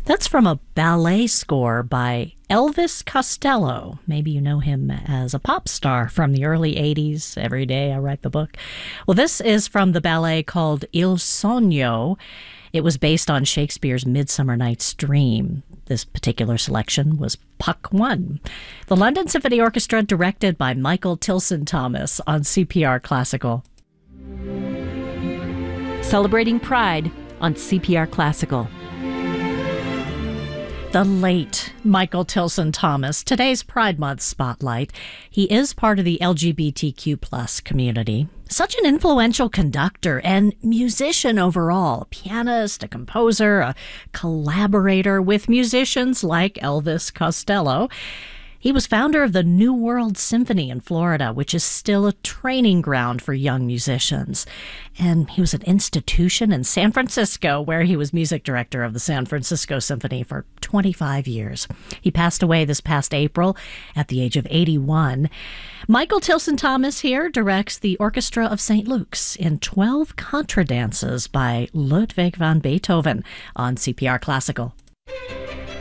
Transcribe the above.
That's from a ballet score by Elvis Costello. Maybe you know him as a pop star from the early 80s. Every day I write the book. Well, this is from the ballet called Il Sogno. It was based on Shakespeare's Midsummer Night's Dream. This particular selection was Puck 1. The London Symphony Orchestra, directed by Michael Tilson Thomas on CPR Classical. Celebrating Pride on CPR Classical. The late Michael Tilson Thomas, today's Pride Month spotlight. He is part of the LGBTQ plus community. Such an influential conductor and musician overall, a pianist, a composer, a collaborator with musicians like Elvis Costello. He was founder of the New World Symphony in Florida, which is still a training ground for young musicians. And he was an institution in San Francisco, where he was music director of the San Francisco Symphony for 25 years. He passed away this past April at the age of 81. Michael Tilson Thomas here directs the Orchestra of St. Luke's in 12 contradances by Ludwig van Beethoven on CPR Classical.